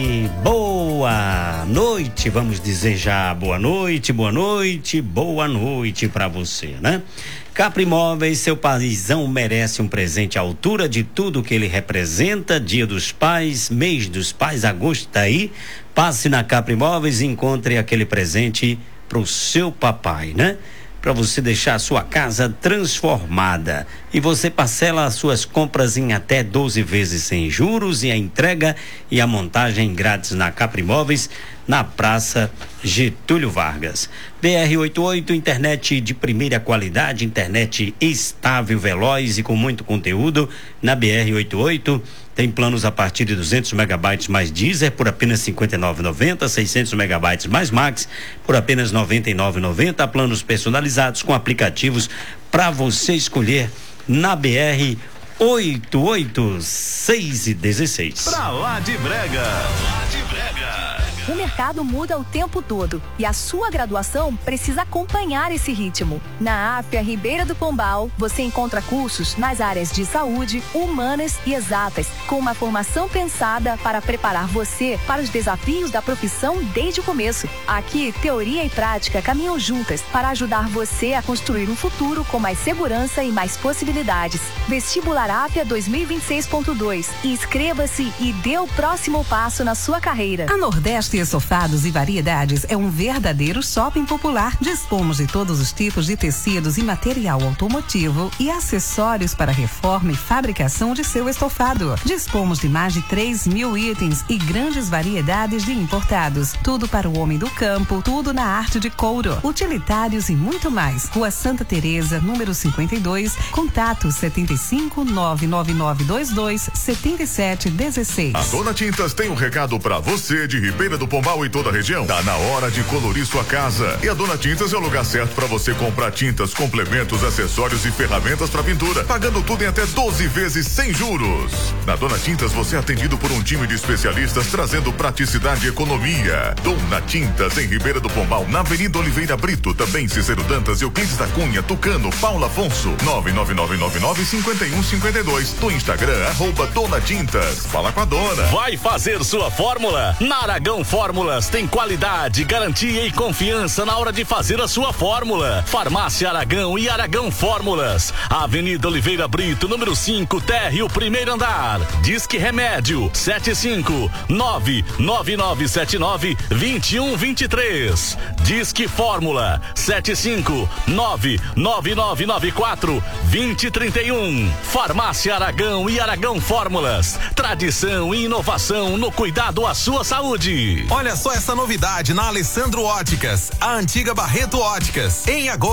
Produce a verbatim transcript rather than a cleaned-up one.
noite, boa noite, vamos dizer já boa noite, boa noite, boa noite pra você, né? Capri Móveis, seu paizão merece um presente à altura de tudo que ele representa. Dia dos Pais, mês dos pais, agosto tá aí. Passe na Capri Móveis e encontre aquele presente pro seu papai, né? Para você deixar a sua casa transformada. E você parcela as suas compras em até doze vezes sem juros, e a entrega e a montagem grátis na Capri Móveis, na Praça Getúlio Vargas. B R oitenta e oito, internet de primeira qualidade, internet estável, veloz e com muito conteúdo. Na B R oitenta e oito tem planos a partir de duzentos megabytes mais Deezer por apenas cinquenta e nove reais e noventa centavos, seiscentos megabytes mais Max por apenas noventa e nove reais e noventa centavos, planos personalizados com aplicativos para você escolher na B R oitenta e oito, seis e dezesseis. Pra lá de brega. Pra lá de brega. O mercado muda o tempo todo e a sua graduação precisa acompanhar esse ritmo. Na Áfia Ribeira do Pombal, você encontra cursos nas áreas de saúde, humanas e exatas, com uma formação pensada para preparar você para os desafios da profissão desde o começo. Aqui, teoria e prática caminham juntas para ajudar você a construir um futuro com mais segurança e mais possibilidades. Vestibular Áfia dois mil e vinte e seis ponto dois. Inscreva-se e dê o próximo passo na sua carreira. A Nordeste Estofados e Variedades é um verdadeiro shopping popular. Dispomos de todos os tipos de tecidos e material automotivo e acessórios para reforma e fabricação de seu estofado. Dispomos de mais de três mil itens e grandes variedades de importados. Tudo para o homem do campo, tudo na arte de couro, utilitários e muito mais. Rua Santa Teresa, número cinquenta e dois, contato setenta e cinco, nove nove nove dois dois, setenta e sete dezesseis. A Dona Tintas tem um recado para você de Ribeira do Pombal e toda a região. Tá na hora de colorir sua casa. E a Dona Tintas é o lugar certo para você comprar tintas, complementos, acessórios e ferramentas para pintura, pagando tudo em até doze vezes sem juros. Na Dona Tintas você é atendido por um time de especialistas trazendo praticidade e economia. Dona Tintas em Ribeira do Pombal, na Avenida Oliveira Brito, também Cicero Dantas, Euclides da Cunha, Tucano, Paula Afonso, nove nove nove nove nove, cinco um cinco dois. Do Instagram, arroba Dona Tintas. Fala com a dona. Vai fazer sua fórmula? Na Aragão Fórmulas tem qualidade, garantia e confiança na hora de fazer a sua fórmula. Farmácia Aragão e Aragão Fórmulas. Avenida Oliveira Brito, número cinco, térreo, primeiro andar. Disque Remédio sete cinco nove nove nove sete nove dois um dois três. Disque Fórmula sete cinco nove nove nove nove quatro dois zero três um. Farmácia Aragão e Aragão Fórmulas. Tradição e inovação no cuidado à sua saúde. Olha só essa novidade na Alessandro Óticas, a antiga Barreto Óticas. Em agosto